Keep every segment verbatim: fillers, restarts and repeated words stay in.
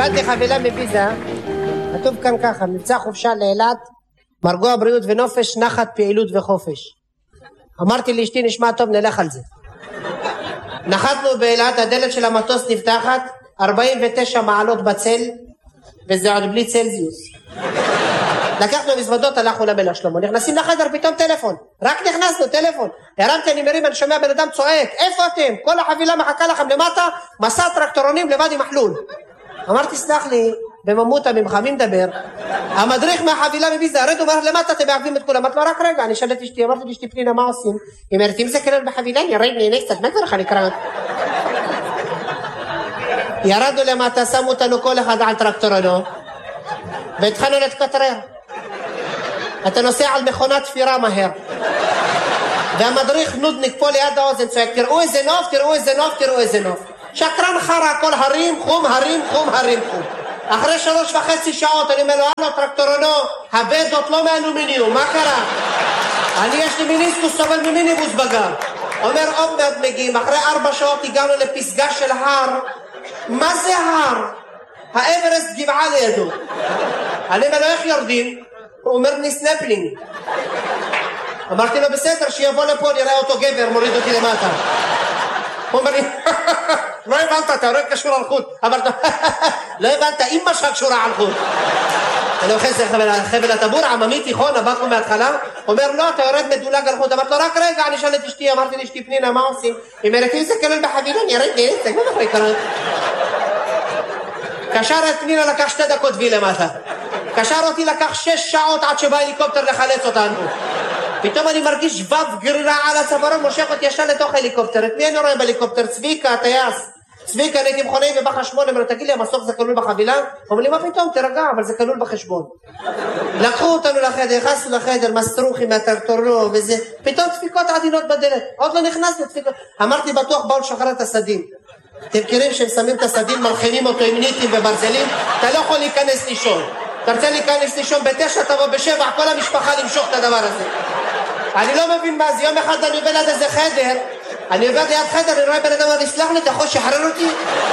קיבלתי חבילה מביזה, כתוב כאן ככה, מבצע חופשה לאילת, מרגוע בריאות ונופש, נחת פעילות וחופש. אמרתי לאשתי, נשמע טוב, נלך על זה. נחתנו באילת, הדלת של המטוס נפתחת, ארבעים ותשע מעלות בצל, וזה עוד בלי צלזיוס. לקחנו מזוודות, הלכנו למלך שלמה, נכנסים לחדר, פתאום טלפון, רק נכנסנו, טלפון. הרמתי, אני מרים, אני שומע בן אדם צועק, איפה אתם? כל החבילה מחכה לכם למטה, מסע טרקטורונים לבד עם מחלול. אמרתי, סלח לי, בממותה ממך, מי מדבר? המדריך מהחבילה מביזה, הרד אומר למטה, אתם מעכבים את כולם. אמרתי לו, רק רגע, אני שאלת אשתי, אמרתי לאשתי פנינה, מה עושים? היא אומרת, אם זה כלל בחבילה, ירד נהנה קצת, מה קרה לך נקרא? ירדנו למטה, שמו אותנו כל אחד על טרקטורנו, והתחלנו להתקטרר. אתה נוסע על מכונת תפירה מהר. והמדריך נודניק פה ליד האוזן צועק, תראו איזה נוף, תראו איזה נוף, תראו איזה נוף. שקרן חרה, הכל הרים, חום, הרים, חום, הרים, חום. אחרי שלוש וחצי שעות אני אומר לו, הלו טרקטורנו, הבדות לא מאלומיניום, מה קרה? אני יש לי מיניסקוס סובל ממיניבוס בגר. אומר, עוד מעט מגיעים, אחרי ארבע שעות הגענו לפסגה של הר. מה זה הר? האברסט גבעה לידו. אני אומר לו, איך יורדים? הוא אומר לי סנפלינג. אמרתי לו, בסדר, שיבוא לפה, נראה אותו גבר, מוריד אותי למטה. הוא אומר לי, לא הבנת, אתה הולך קשור על חוט. אמרתי לו, לא הבנת, אמא שלך קשורה על חוט. אני אוכל זה חבל הטבור, עממי תיכון, הבאנו מההתחלה. הוא אומר, לא, אתה יורד מדולג על חוט. אמרתי לו, רק רגע, אני שאל את אשתי, אמרתי לאשתי פנינה, מה עושים? היא אומרת, אם זה כלל בחבילה, אני ירד נהנית, מה אחרי קרה? קשר את פנינה, לקח שתי דקות וי למטה. קשר אותי, לקח שש שעות עד שבא הליקופטר לחלץ אותנו. פתאום אני מרגיש שבב גרירה על הצווארון, מושך אותי ישר לתוך הליקופטר. את מי אני רואה בליקופטר? צביקה, הטייס. צביקה, אני הייתי מכונאי ובחשבון, אמרו, תגיד לי, המסוק זה כלול בחבילה? אומר לי, מה פתאום? תרגע, אבל זה כלול בחשבון. לקחו אותנו לחדר, נכנסנו לחדר, מסטרוחים מהטרקטורנו וזה, פתאום דפיקות עדינות בדלת. עוד לא נכנסנו דפיקות. אמרתי, בטוח באו לשחרר את הסדים. אתם מכירים שהם שמים את הסדים, מלחינים אותו עם ניטים וברזלים, אתה לא יכול להיכנס לישון. אתה רוצה להיכנס לישון בתשע, תבוא בשבע, כל המשפחה למשוך את הדבר הזה. אני לא מבין מה זה, יום אחד אני עובר ליד איזה חדר, אני עובר ליד חדר, אני רואה בן אדם, אני סלח לי, אתה יכול שחרר אותי?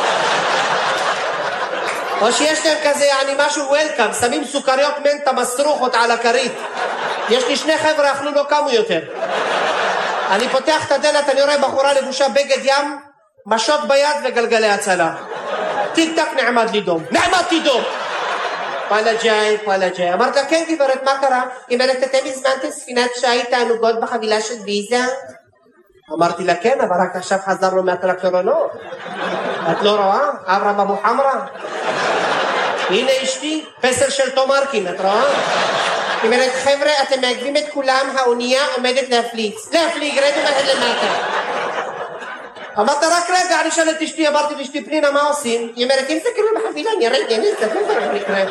או שיש להם כזה, אני משהו וולקאם, שמים סוכריות מנטה מסרוכות על הכרית. יש לי שני חבר'ה, אכלו לא קמו יותר. אני פותח את הדלת, אני רואה בחורה לבושה בגד ים, משות ביד וגלגלי הצלה. טיק טק נעמד לי דום. נעמדתי דום! פאלה ג'אי, פאלה ג'אי. אמרת לה, כן גברת, מה קרה? היא אומרת, אתם הזמנתם ספינת שי תענוגות בחבילה של ויזה? אמרתי לה, כן, אבל רק עכשיו חזרנו מהטרקטורנו. את לא רואה? אברהם אבו חמרה. הנה אשתי, פסל של תומרקין, את רואה? היא אומרת, חבר'ה, אתם מעכבים את כולם, האונייה עומדת להפליץ. להפליג, רדו מהד למטה. אמרת רק רגע, אני שאל את אשתי, אמרתי לאשתי פנינה, מה עושים? היא אומרת, אם זה כאילו בחבילה, נראה, נראה, זה לא צריך לקרוא.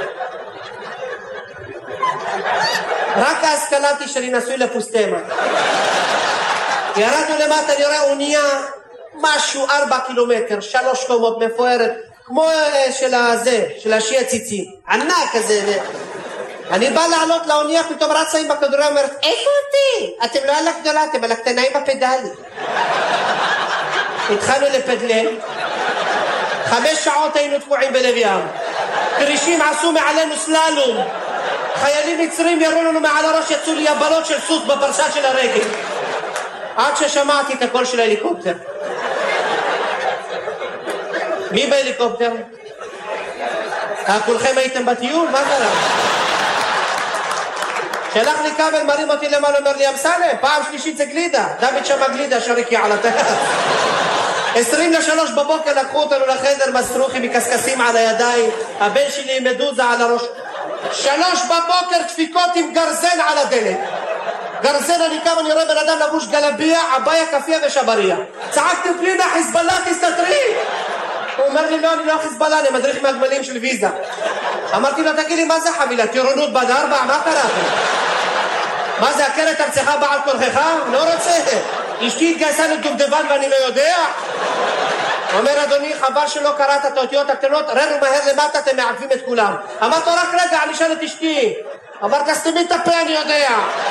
רק אז קלטתי שאני נשוי לפוסטמה. ירדנו למטה, אני רואה אונייה, משהו ארבע קילומטר, שלוש קומות מפוארת, כמו של הזה, של השי הציצים, ענק כזה. אני בא לעלות לאונייה, פתאום רצה עם בכדוריה, אומרת, איפה אותי? אתם לא על הגדולה, אתם על הקטנה עם הפדלים. התחלנו לפדלן, חמש שעות היינו תקועים בלב ים, קרישים עשו מעלינו סללום, חיילים מצרים ירו לנו מעל הראש, יצאו לי יבלות של סוס בפרסה של הרגל, עד ששמעתי את הקול של ההליקופטר. מי בהליקופטר? כולכם הייתם בטיול? מה קרה? שלח לי כבל, מרים אותי למעלה, אומר לי, אמסלם, פעם שלישית זה גלידה, דוד שמה גלידה, שריקי על הטייס. עשרים לשלוש בבוקר לקחו אותנו לחדר, מסטרוחים מקסקסים על הידיים, הבן שלי עם מדוזה על הראש. שלוש בבוקר דפיקות עם גרזן על הדלת. גרזן, אני קם, אני רואה בן אדם לבוש גלביה, עביה, כפיה ושבריה. צעקתי פנינה, חיזבאללה, תסתתרי! הוא אומר לי, לא, אני לא חיזבאללה, אני מדריך מהגמלים של ויזה. אמרתי לו, תגיד לי, מה זה חבילה? טירונות בת ארבע? מה קרה? מה זה, הכרת ארצך בעל כורכך? לא רוצה. אשתי התגייסה לדובדבן ואני לא יודע. אומר, אדוני, חבל שלא קראת את האותיות הקטנות, רדו מהר למטה, אתם מעכבים את כולם. אמרת לו, רק רגע, אני שאל את אשתי. אמרת, סתמי את הפה, אני יודע.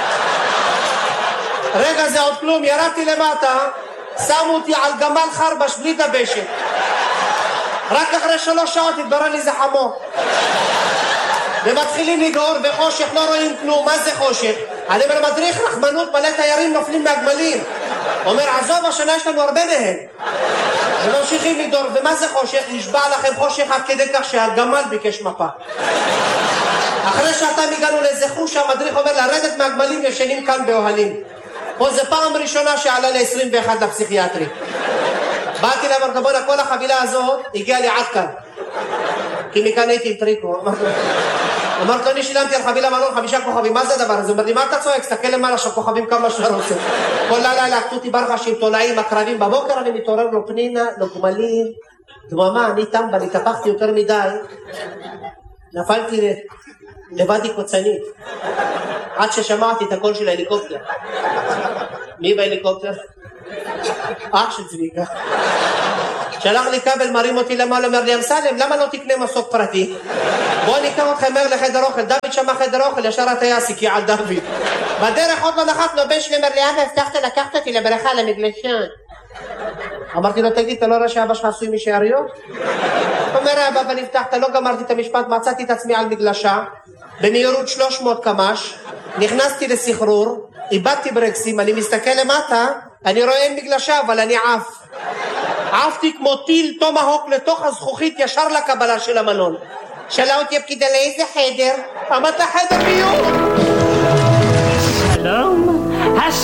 רגע, זה עוד כלום, ירדתי למטה, שמו אותי על גמל חרבש בלי דבשת. רק אחרי שלוש שעות התברר לי זה חמו. ומתחילים לגעור וחושך, לא רואים כלום. מה זה חושך? אני אומר, מדריך רחמנות, מלא תיירים נופלים מהגמלים. אומר, עזוב, השנה יש לנו הרבה מהם. וממשיכים לגדור, ומה זה חושך? נשבע לכם חושך עד כדי כך שהגמל ביקש מפה. אחרי שעתיים הגענו לאיזה חוש, המדריך אומר, לרדת מהגמלים ישנים כאן באוהלים. פה זה פעם ראשונה שעלה ל-עשרים ואחת לפסיכיאטרי. באתי לאמר, בוא'נה, כל החבילה הזאת הגיעה לי עד כאן. כי מכאן הייתי עם טריקו. אמרת לו, אני שילמתי על חבילה מלון חמישה כוכבים, מה זה הדבר הזה? אומר לי, מה אתה צועק? סתכל למעלה שהכוכבים כמה שאתה רוצה. כל לילה לקחו אותי ברכה שעם תולעים, הקרבים, בבוקר אני מתעורר לו פנינה, לו גמלים, דממה, אני טמבל, התהפכתי יותר מדי, נפלתי לבדי קוצנית, עד ששמעתי את הקול של ההליקופטר. מי בהליקופטר? אח של צביקה. שלח לי כבל, מרים אותי למעלה, אומר לי, אמסלם, למה לא תקנה מסוק פרטי? בוא ניקח אותכם מהר לחדר אוכל. דוד שמע חדר אוכל, ישר הטייס הקיע על דוד. בדרך עוד לא נחתנו, בן שלי אומר לי, אבא, הבטחת לקחת אותי לבריכה למגלשן. אמרתי לו, תגיד, אתה לא רואה שאבא שלך עשוי משאריות? אומר, אבא, אבל הבטחת, לא גמרתי את המשפט, מצאתי את עצמי על מגלשה, במהירות שלוש מאות קמ"ש, נכנסתי לסחרור, איבדתי ברקסים, אני מסתכל למטה, אני רואה אין מגלשה, אבל אני עף. עפתי כמו טיל תומהוק לתוך הזכוכית ישר לקבלה של המלון. שאלה אותי הפקידה לאיזה חדר? אמרת חדר ביום.